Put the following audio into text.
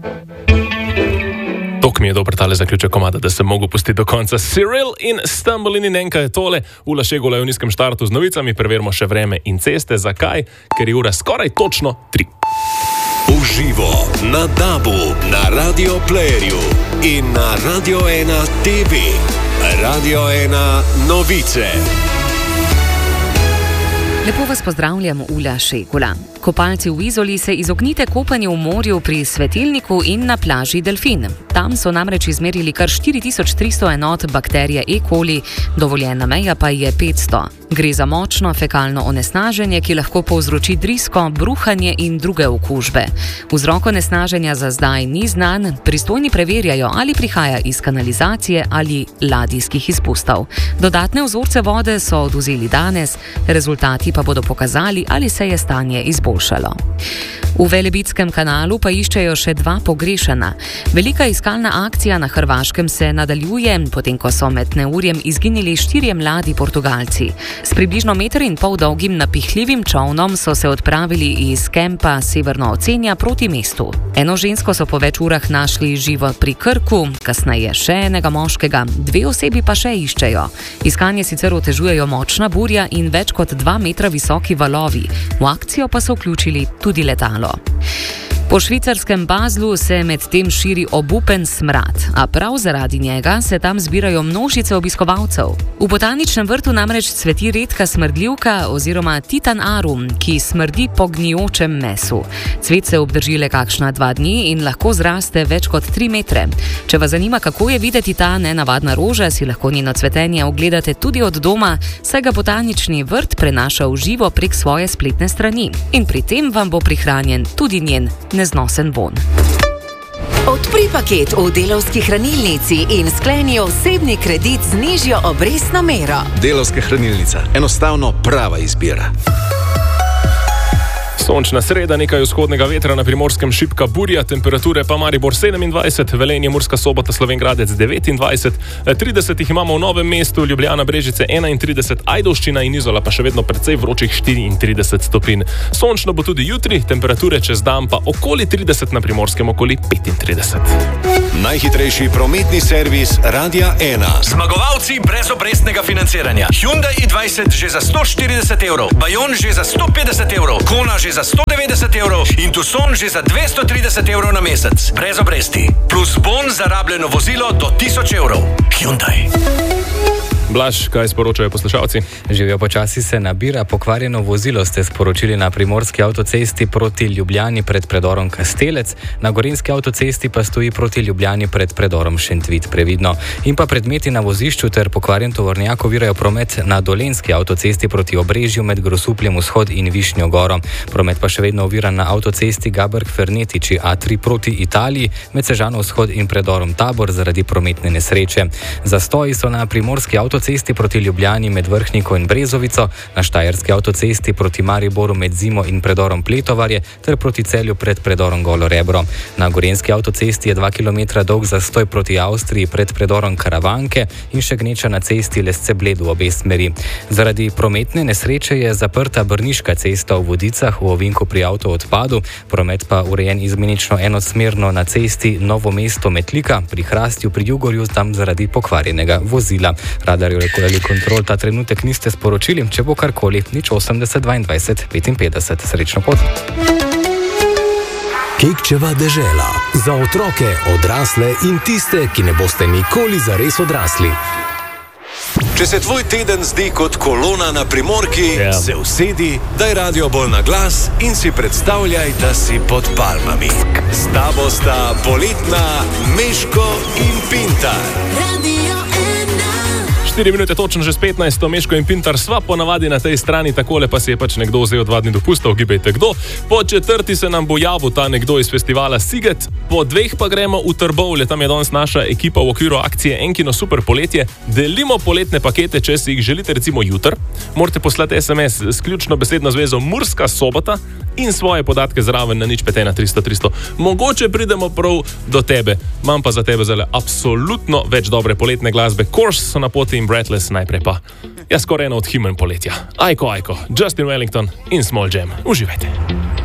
Tok mi je dober tale zaključek komada, da sem mogel pustiti do konca. Cyril in Stumble in enka je tole. Ula Šegula je v nizkem štartu z novicami, preverimo še vreme in ceste. Zakaj? Ker je ura skoraj točno 3. Uživo na DAB-u, na Radio Playerju in na Radio 1 TV. Radio 1 novice. Lepo vas pozdravljam, Ula Šegula. Kopalci v Izoli se izognite kopanju v morju pri svetilniku in na plaži Delfin. Tam so namreč izmerili kar 4300 enot bakterije E. coli, dovoljena meja pa je 500. Gre za močno fekalno onesnaženje, ki lahko povzroči drisko, bruhanje in druge okužbe. Vzrok onesnaženja za zdaj ni znan, pristojni preverjajo, ali prihaja iz kanalizacije ali ladijskih izpustov. Dodatne vzorce vode so odvzeli danes, rezultati pa bodo pokazali, ali se je stanje izboljšalo. V Velebitskem kanalu pa iščejo še 2 pogrešana. Velika iskalna akcija na Hrvaškem se nadaljuje, potem ko so med neurjem izginili 4 mladi Portugalci. S približno 1,5 metra dolgim napihljivim čolnom so se odpravili iz kempa Severno Ocenja proti mestu. Eno žensko so po več urah našli živo pri Krku, kasneje še enega moškega, 2 osebi pa še iščejo. Iskanje sicer otežujejo močna burja in več kot 2 metra visoki valovi. V akcijo pa so vključili tudi letalo. Po švicarskem Baslu se med tem širi obupen smrad, a prav zaradi njega se tam zbirajo množice obiskovalcev. V botaničnem vrtu namreč cveti redka smrdljivka oziroma Titan arum, ki smrdi po gnijočem mesu. Cvet se obdrži le kakšna 2 dni in lahko zraste več kot 3 metre. Če vas zanima, kako je videti ta nenavadna roža, si lahko njeno cvetenje ogledate tudi od doma, saj ga botanični vrt prenaša v živo prek svoje spletne strani. In pri tem vam bo prihranjen tudi njen neznosen von. Odpri paket v Delavski hranilnici in skleni osebni kredit z nižjo obrestno mero. Delavska hranilnica. Enostavno prava izbira. Sončna sreda, nekaj vzhodnega vetra, na Primorskem šibka burja, temperature pa Maribor 27, Velenje, Murska Sobota, Slovenj Gradec 29, 30 jih imamo v Novem mestu, Ljubljana, Brežice 31, Ajdovščina in Izola pa še vedno precej vročih 34 stopinj. Sončno bo tudi jutri, temperature čez dan pa okoli 30, na Primorskem okoli 35. Najhitrejši prometni servis Radia 1. Zmagovalci brez obrestnega financiranja. Hyundai i20 že za 140 evrov, Bayon že za 150 evrov, Kona že za 190 evrov in Tucson že za 230 evrov na mesec. Brez obresti. Plus bon za rabljeno vozilo do 1000 evrov. Hyundai. Blaž, kaj sporočajo poslušalci? Živijo počasi se nabira, pokvarjeno vozilo ste sporočili na Primorski avtocesti proti Ljubljani pred predorom Kastelec, na Gorenjski avtocesti pa stoji proti Ljubljani pred predorom Šentvit, previdno. In pa predmeti na vozišču ter pokvarjen tovornjak ovirajo promet na Dolenjski avtocesti proti Obrežju med Grosupljem vzhod in Višnjo Goro. Promet pa še vedno ovira na avtocesti Gaberg-Fernetiči A3 proti Italiji med Sežano vzhod in predorom Tabor zaradi prometne nesreče. Zastoji so na Primorski avtocesti proti Ljubljani med Vrhniko in Brezovico, na Štajerski avtocesti proti Mariboru med Zimo in predorom Pletovarje ter proti Celju pred predorom Golo Rebro. Na Gorenjski avtocesti je 2 km dolg zastoj proti Avstriji pred predorom Karavanke in še gneča na cesti Lesce-Bled v obe smeri. Zaradi prometne nesreče je zaprta Brniška cesta v Vodicah v ovinku pri avtoodpadu, promet pa urejen izmenično enosmerno na cesti Novo mesto-Metlika pri Hrastju pri Jugorju tam zaradi pokvarjenega vozila. Radarju ali kontrol ta trenutek niste sporočili, če bo karkoli, 080 22 55. Srečno pot. Kekčeva dežela. Za otroke, odrasle in tiste, ki ne boste nikoli zares odrasli. Če se tvoj teden zdi kot kolona na Primorki, se usedi, daj radio bolj na glas in si predstavljaj, da si pod palmami. S tabo sta poletna Meško in Pintar. 4 minute točno že s 15, Meško in Pintar sva ponavadi na tej strani, takole pa si je pač nekdo vzel 2 dni dopusta, ugibajte kdo. Po 4. se nam bo javil ta nekdo iz festivala Siget, po 2 pa gremo v Trbovlje, tam je danes naša ekipa v okviru akcije Enkino super poletje. Delimo poletne pakete, če si jih želite recimo jutr, morate poslati SMS s ključno besedno zvezo Murska Sobota in svoje podatke zraven na 051 300 300. Mogoče pridemo prav do tebe, imam pa za tebe zale absolutno več dobre poletne glasbe. Course so na poti in Breathless najprej pa. Ja, skoraj eno od himen poletja. Ajko, Justin Wellington in Small Jam. Uživajte.